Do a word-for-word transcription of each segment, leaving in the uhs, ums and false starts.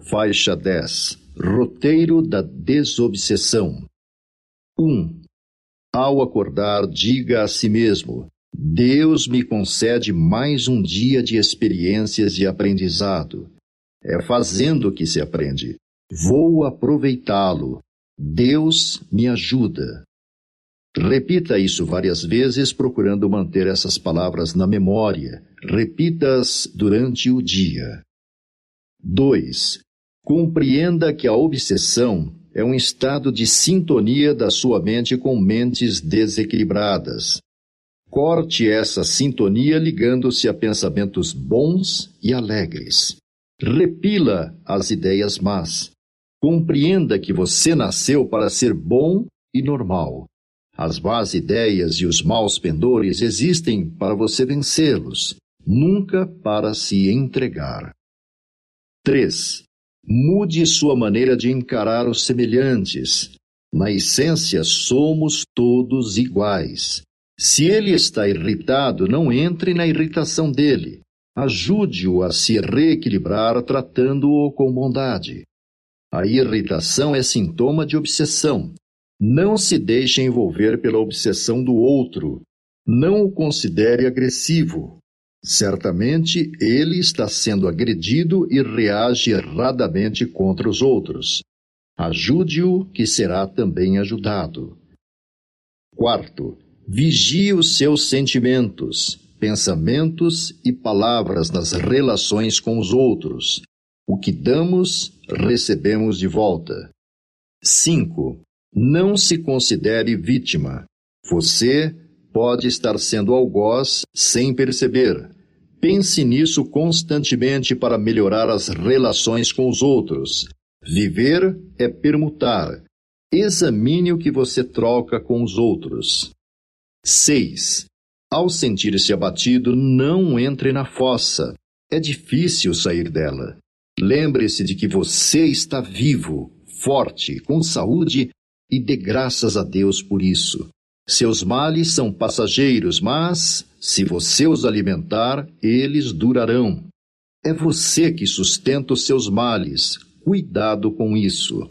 Faixa dez. Roteiro da desobsessão. um. Ao acordar, diga a si mesmo: Deus me concede mais um dia de experiências e aprendizado. É fazendo que se aprende. Vou aproveitá-lo. Deus me ajuda. Repita isso várias vezes, procurando manter essas palavras na memória. Repita-as durante o dia. dois. Compreenda que a obsessão é um estado de sintonia da sua mente com mentes desequilibradas. Corte essa sintonia ligando-se a pensamentos bons e alegres. Repila as ideias más. Compreenda que você nasceu para ser bom e normal. As más ideias e os maus pendores existem para você vencê-los, nunca para se entregar. três. Mude sua maneira de encarar os semelhantes. Na essência, somos todos iguais. Se ele está irritado, não entre na irritação dele. Ajude-o a se reequilibrar tratando-o com bondade. A irritação é sintoma de obsessão. Não se deixe envolver pela obsessão do outro. Não o considere agressivo. Certamente, ele está sendo agredido e reage erradamente contra os outros. Ajude-o, que será também ajudado. Quarto, vigie os seus sentimentos, pensamentos e palavras nas relações com os outros. O que damos, recebemos de volta. Cinco, não se considere vítima. Você pode estar sendo algoz sem perceber. Pense nisso constantemente para melhorar as relações com os outros. Viver é permutar. Examine o que você troca com os outros. seis. Ao sentir-se abatido, não entre na fossa. É difícil sair dela. Lembre-se de que você está vivo, forte, com saúde e dê graças a Deus por isso. Seus males são passageiros, mas, se você os alimentar, eles durarão. É você que sustenta os seus males. Cuidado com isso.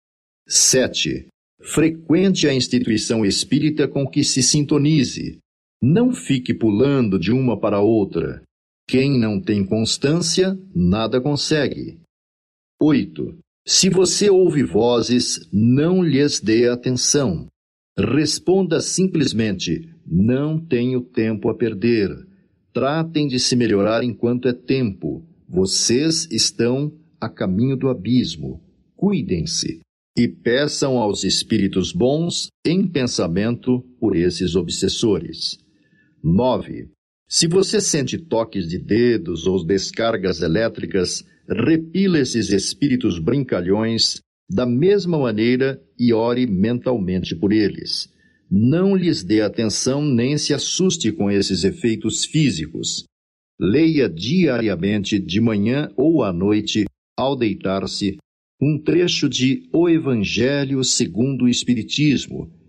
sete. Frequente a instituição espírita com que se sintonize. Não fique pulando de uma para outra. Quem não tem constância, nada consegue. oito. Se você ouve vozes, não lhes dê atenção. Responda simplesmente: não tenho tempo a perder. Tratem de se melhorar enquanto é tempo. Vocês estão a caminho do abismo. Cuidem-se e peçam aos espíritos bons em pensamento por esses obsessores. nove. Se você sente toques de dedos ou descargas elétricas, repila esses espíritos brincalhões da mesma maneira e ore mentalmente por eles. Não lhes dê atenção nem se assuste com esses efeitos físicos. Leia diariamente, de manhã ou à noite, ao deitar-se, um trecho de O Evangelho segundo o Espiritismo,